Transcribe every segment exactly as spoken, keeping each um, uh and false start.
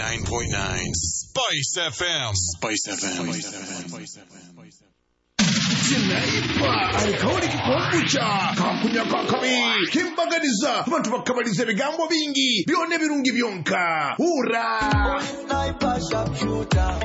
eighty-nine point nine Spice F M. Spice F M. Sinaipa alikauli kikombucha kakunya kakabi kimbaganiza abantu bakabaliza ebigambo bingi byone birungi byonka ura Sinaipa sharpshooter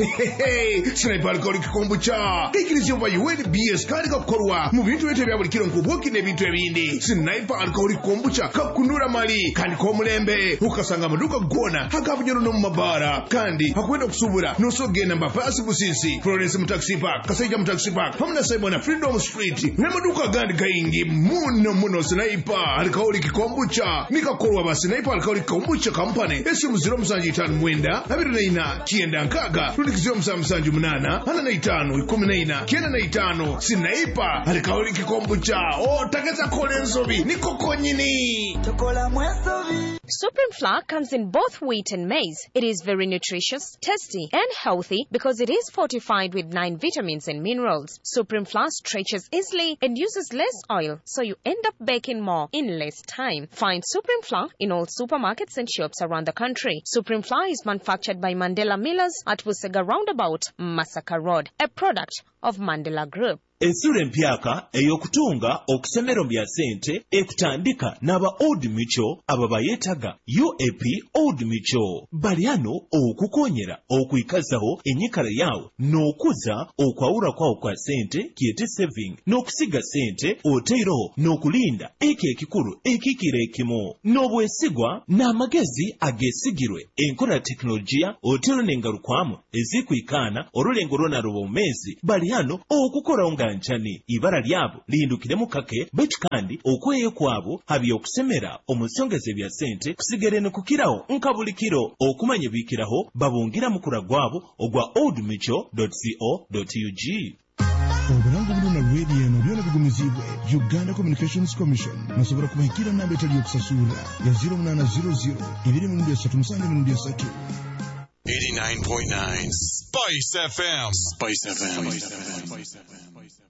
Sinaipa alikauli kikombucha ikirizo ba U N B S kandi gakorwa mu bintu bite bya buri kiro nk'ubuki n'ebintu ebindi Sinaipa alikauli kikombucha kakunura mali kandi ko mulembe ukasanga amaduka gona hakabunyoro no mabara kandi hakwenda kusubura no sogenda mbapasi busisi Florence mu taxi park Kasaija mu taxi park hamna Simon Freedom Street nemaduka gandi kaingi muno muno Sinaipa alikauli kikombucha nikakorwa ba Sinaipa alikauli kikombucha company esimu zero musanji itanu mwenda abiri na ina kienda nkaga runikizio musanji munana hana na itanu ikumi na ina kienda na itanu Sinaipa alikauli kikombucha o takeza kole nsobi nikoko nyini tokola mwesobi. Supreme flour comes in both wheat and maize. It is very nutritious, tasty, and healthy because it is fortified with nine vitamins and minerals. Supreme flour stretches easily and uses less oil, so you end up baking more in less time. Find Supreme flour in all supermarkets and shops around the country. Supreme flour is manufactured by Mandela Millers at Busega Roundabout, Masaka Road, a product of Mandela Group. Ensura empyaka eyokutunga okusemero bya sente ekutandika n'aba Old Mutual ababa yetaga U A P Old Mutual baliano okukonyera okuyikazaho enyikala yawo n'okuza okwawula kwawo kwa sente kiyete saving n'okusiga sente oteero n'okulinda eke ekikulu ekikira ekimo n'obwesigwa n'amagezi agesigirwe enkola teknolojiya oteero n'engalukwamu ezikwikaana olulengo lwonalo omezi baliano okukola nga nchani ibara lyabo lindukiremu kake betu kandi okweyo kwabo habi okusemera omusongeze bya sente kusigere no kukiraho nkabulikiro okumanye bikiraho babungira mukura gwabo ogwa old mutual dot co dot u g. Obulango buno na radio no byona bigumizibwe Uganda Communications Commission nasobora kubahikira namba etali yokusasula ya zero munana zero zero ibiri mu ndya satu musange mu ndya satu. eighty-nine point nine Spice F M. Spice F M. Spice F M.